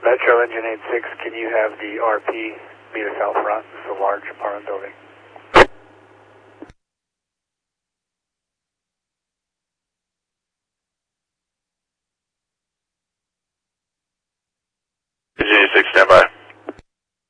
Metro Engine 86, can you have the RP meet us out front? It's a large apartment building.